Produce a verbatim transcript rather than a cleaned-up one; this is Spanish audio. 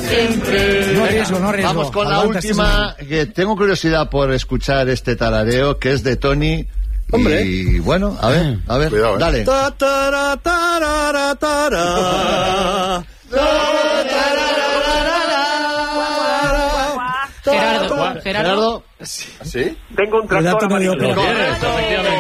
siempre. No arriesgo, no arriesgo. Vamos con la Aguanta, última, que tengo curiosidad por escuchar este tarareo, que es de Tony. Hombre. Y bueno, a ver, a ver, Cuidado, eh. dale. Ta, tara, tarara, tara. Gerardo, Gerardo. Gerardo. ¿Sí? Tengo un tractor Cuidado, Mario, amarillo. pero- Correcto, efectivamente.